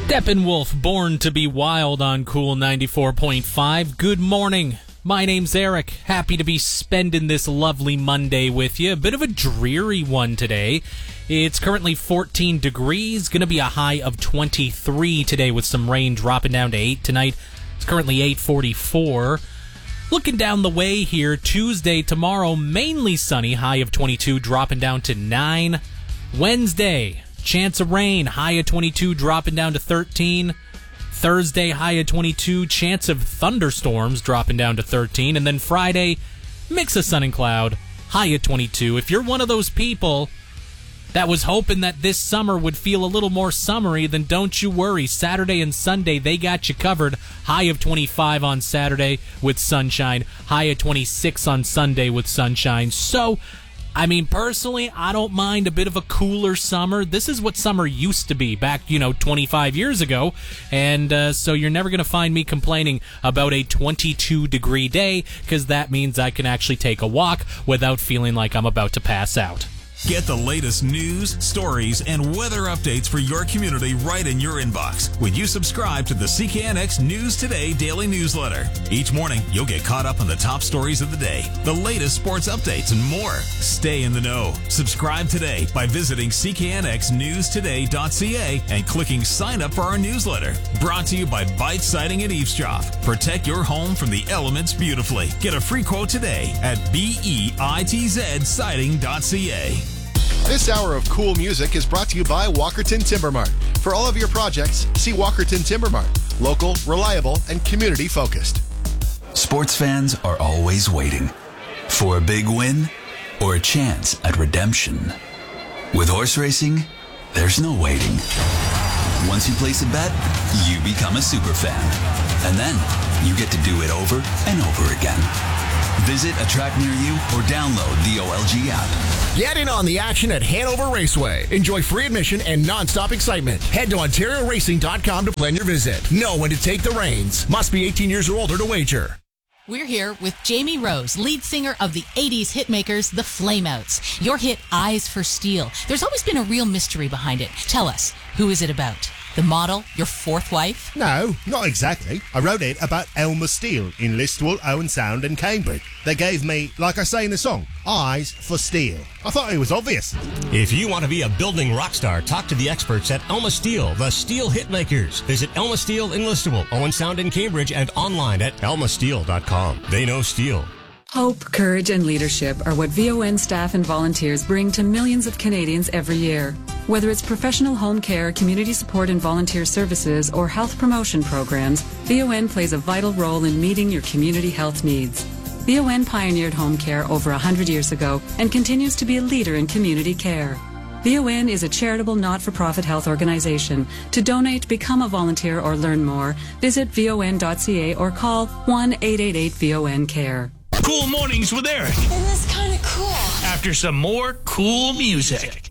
Steppenwolf, born to be wild on Cool 94.5. Good morning. My name's Eric. Happy to be spending this lovely Monday with you. A bit of a dreary one today. It's currently 14 degrees. Going to be a high of 23 today with some rain dropping down to 8 tonight. It's currently 8:44. Looking down the way here, Tuesday, tomorrow, mainly sunny, high of 22, dropping down to 9. Wednesday, chance of rain, high of 22, dropping down to 13. Thursday, high of 22, chance of thunderstorms, dropping down to 13. And then Friday, mix of sun and cloud, high of 22. If you're one of those people that was hoping that this summer would feel a little more summery, then don't you worry. Saturday and Sunday, they got you covered. High of 25 on Saturday with sunshine. High of 26 on Sunday with sunshine. So, I mean, personally, I don't mind a bit of a cooler summer. This is what summer used to be back, 25 years ago. And so you're never going to find me complaining about a 22-degree day, because that means I can actually take a walk without feeling like I'm about to pass out. Get the latest news, stories, and weather updates for your community right in your inbox when you subscribe to the CKNX News Today daily newsletter. Each morning, you'll get caught up on the top stories of the day, the latest sports updates, and more. Stay in the know. Subscribe today by visiting cknxnewstoday.ca and clicking sign up for our newsletter. Brought to you by Bite Siding and Eavesdrop. Protect your home from the elements beautifully. Get a free quote today at BEITZsiding.ca. This hour of cool music is brought to you by Walkerton Timber Mart. For all of your projects, see Walkerton Timber Mart. Local, reliable, and community-focused. Sports fans are always waiting for a big win or a chance at redemption. With horse racing, there's no waiting. Once you place a bet, you become a super fan. And then you get to do it over and over again. Visit a track near you or download the OLG app. Get in on the action at Hanover Raceway. Enjoy free admission and non-stop excitement. Head to OntarioRacing.com to plan your visit. Know when to take the reins. Must be 18 years or older to wager. We're here with Jamie Rose, lead singer of the 80s hitmakers, the Flameouts. Your hit, Eyes for Steel. There's always been a real mystery behind it. Tell us, who is it about? The model, your fourth wife? No, not exactly. I wrote it about Elmer Steele in Listowel, Owen Sound and Cambridge. They gave me, like I say in the song, eyes for steel. I thought it was obvious. If you want to be a building rock star, talk to the experts at Elma Steel, the Steel Hitmakers. Visit Elma Steel in Listowel, Owen Sound in Cambridge, and online at elmasteel.com. They know steel. Hope, courage, and leadership are what VON staff and volunteers bring to millions of Canadians every year. Whether it's professional home care, community support and volunteer services, or health promotion programs, VON plays a vital role in meeting your community health needs. VON pioneered home care over 100 years ago and continues to be a leader in community care. VON is a charitable not-for-profit health organization. To donate, become a volunteer, or learn more, visit von.ca or call 1-888-VON-CARE. Cool Mornings with Eric. Isn't this kind of cool? After some more cool music.